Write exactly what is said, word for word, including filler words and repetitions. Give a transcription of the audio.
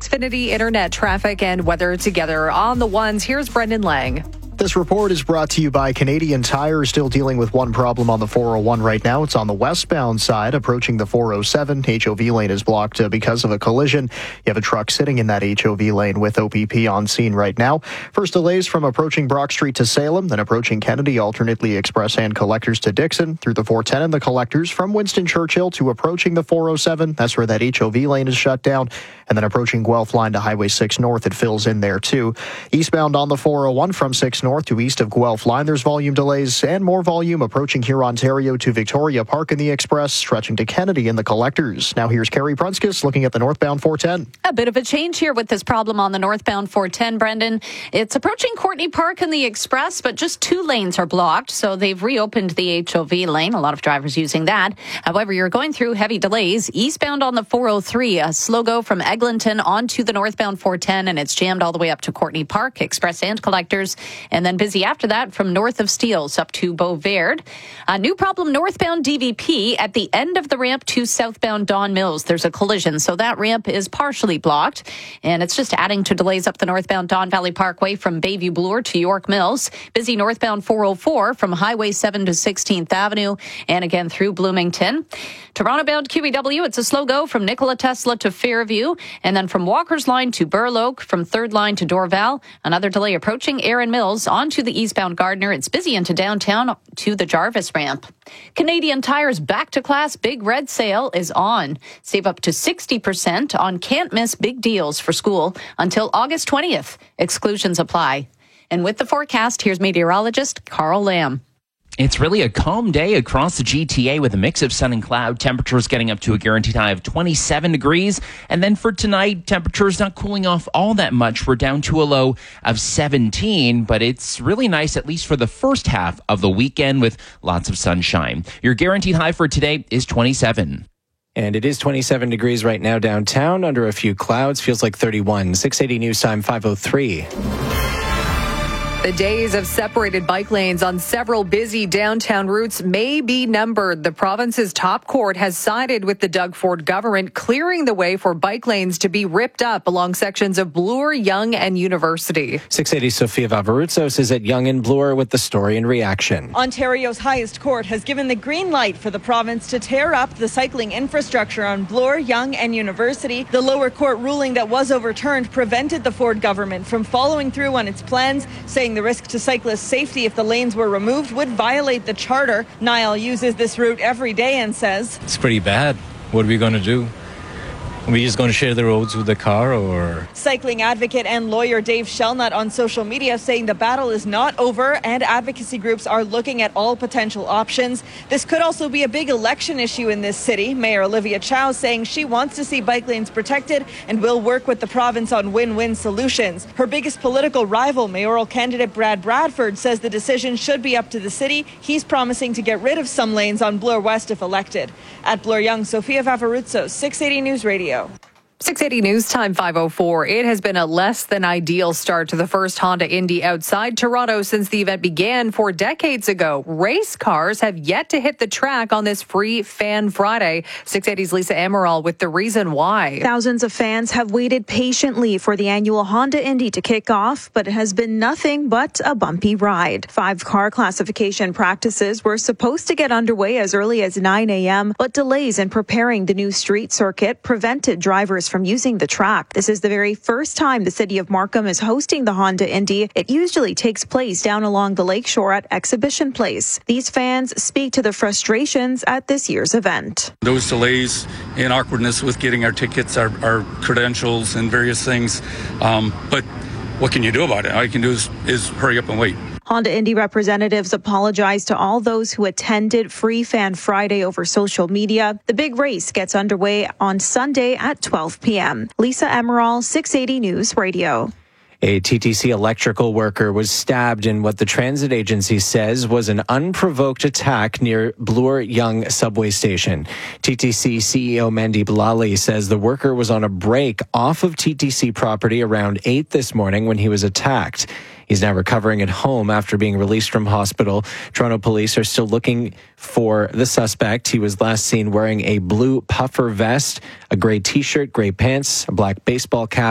Xfinity Internet traffic and weather together on the ones. Here's Brendan Lang. This report is brought to you by Canadian Tire, still dealing with one problem on the four oh one right now. It's on the westbound side, approaching the four oh seven. H O V lane is blocked uh, because of a collision. You have a truck sitting in that H O V lane with O P P on scene right now. First delays from approaching Brock Street to Salem, then approaching Kennedy, alternately express and collectors to Dixon, through the four ten and the collectors from Winston Churchill to approaching the four oh seven. That's where that H O V lane is shut down. And then approaching Guelph line to Highway six North, it fills in there too. Eastbound on the four oh one from six North to east of Guelph line, there's volume delays and more volume approaching here Ontario to Victoria Park in the Express, stretching to Kennedy in the collectors. Now here's Carrie Prunskis looking at the northbound four ten. A bit of a change here with this problem on the northbound four ten, Brendan. It's approaching Courtney Park in the Express, but just two lanes are blocked, so they've reopened the H O V lane. A lot of drivers using that. However, you're going through heavy delays. Eastbound on the four oh three, a slow go from Eglinton onto the northbound four ten, and it's jammed all the way up to Courtney Park, Express and collectors, and then busy after that from north of Steeles up to Beauverde. A new problem northbound D V P at the end of the ramp to southbound Don Mills. There's a collision, so that ramp is partially blocked, and it's just adding to delays up the northbound Don Valley Parkway from Bayview Bloor to York Mills. Busy northbound four oh four from Highway seven to sixteenth Avenue, and again through Bloomington. Toronto-bound Q E W, it's a slow go from Nikola Tesla to Fairview, and then from Walker's Line to Burloak, from Third Line to Dorval. Another delay approaching Erin Mills onto the eastbound Gardner. It's busy into downtown to the Jarvis ramp. Canadian Tire's back-to-class Big Red Sale is on. Save up to sixty percent on can't-miss big deals for school until August twentieth. Exclusions apply. And with the forecast, here's meteorologist Carl Lamb. It's really a calm day across the G T A with a mix of sun and cloud. Temperatures getting up to a guaranteed high of twenty-seven degrees. And then for tonight, temperatures not cooling off all that much. We're down to a low of seventeen, but it's really nice, at least for the first half of the weekend, with lots of sunshine. Your guaranteed high for today is twenty-seven. And it is twenty-seven degrees right now downtown, under a few clouds. Feels like thirty-one. six eighty News Time, five oh three. The days of separated bike lanes on several busy downtown routes may be numbered. The province's top court has sided with the Doug Ford government, clearing the way for bike lanes to be ripped up along sections of Bloor, Yonge, and University. six eighty Sofia Vavarutsos is at Yonge and Bloor with the story and reaction. Ontario's highest court has given the green light for the province to tear up the cycling infrastructure on Bloor, Yonge, and University. The lower court ruling that was overturned prevented the Ford government from following through on its plans, saying the risk to cyclists' safety if the lanes were removed would violate the charter. Niall uses this route every day and says, it's pretty bad. What are we going to do? Are we just going to share the roads with the car, or? Cycling advocate and lawyer Dave Shelnut on social media saying the battle is not over and advocacy groups are looking at all potential options. This could also be a big election issue in this city. Mayor Olivia Chow saying she wants to see bike lanes protected and will work with the province on win-win solutions. Her biggest political rival, mayoral candidate Brad Bradford, says the decision should be up to the city. He's promising to get rid of some lanes on Bloor West if elected. At Bloor Yonge, Sofia Vavarutsos, six eighty News Radio. six eighty News Time, five oh four. It has been a less than ideal start to the first Honda Indy outside Toronto since the event began four decades ago. Race cars have yet to hit the track on this free Fan Friday. six eighty's Lisa Amaral with the reason why. Thousands of fans have waited patiently for the annual Honda Indy to kick off, but it has been nothing but a bumpy ride. Five car classification practices were supposed to get underway as early as nine a.m., but delays in preparing the new street circuit prevented drivers from using the track. This is the very first time the city of Markham is hosting the Honda Indy. It usually takes place down along the lakeshore at Exhibition Place. These fans speak to the frustrations at this year's event. Those delays and awkwardness with getting our tickets, our, our credentials, and various things. Um, but what can you do about it? All you can do is, is hurry up and wait. Honda Indy representatives apologized to all those who attended Free Fan Friday over social media. The big race gets underway on Sunday at twelve p.m. Lisa Amaral, six eighty News Radio. A T T C electrical worker was stabbed in what the transit agency says was an unprovoked attack near Bloor Yonge subway station. T T C C E O Mandeep Lally says the worker was on a break off of T T C property around eight this morning when he was attacked. He's now recovering at home after being released from hospital. Toronto police are still looking for the suspect. He was last seen wearing a blue puffer vest, a gray t-shirt, gray pants, a black baseball cap,